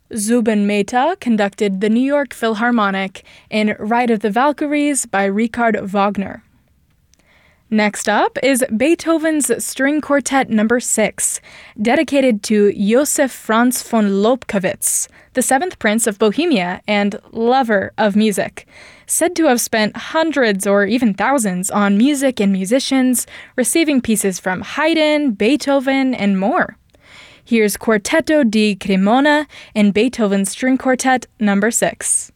Zubin Mehta conducted the New York Philharmonic in Ride of the Valkyries by Richard Wagner. Next up is Beethoven's String Quartet No. 6, dedicated to Josef Franz von Lobkowitz, the seventh Prince of Bohemia and lover of music, said to have spent hundreds or even thousands on music and musicians, receiving pieces from Haydn, Beethoven, and more. Here's Quartetto di Cremona and Beethoven's String Quartet No. 6.